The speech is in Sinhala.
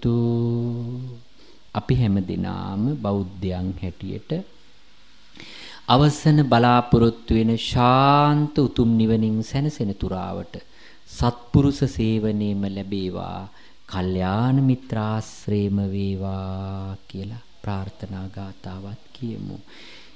ගනිත්තු. අපි හැමදෙනාම බෞද්ධයන් හැටියට අවසන බලාපොරොත්තු වෙන ශාන්ත උතුම් නිවනින් සැනසෙන තුරාවට සත්පුරුෂ සේවනයේම ලැබේවා, කල්යාණ මිත්‍රාශ්‍රේම වේවා කියලා ප්‍රාර්ථනා ගාතාවත් කියමු.